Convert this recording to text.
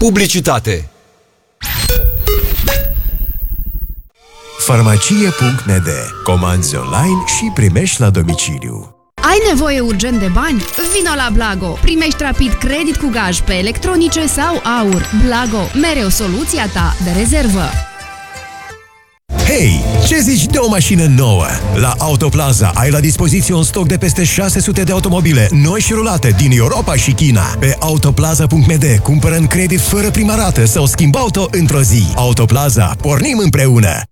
Publicitate. Farmacie.md. Comanzi online și primești la domiciliu. Ai nevoie urgent de bani? Vino la Blago! Primești rapid credit cu gaj pe electronice sau aur. Blago, mereu soluția ta de rezervă. Hei, ce zici de o mașină nouă? La Autoplaza ai la dispoziție un stoc de peste 600 de automobile noi și rulate din Europa și China. Pe autoplaza.md cumpără în credit fără prima rată sau schimb auto într-o zi. Autoplaza, pornim împreună!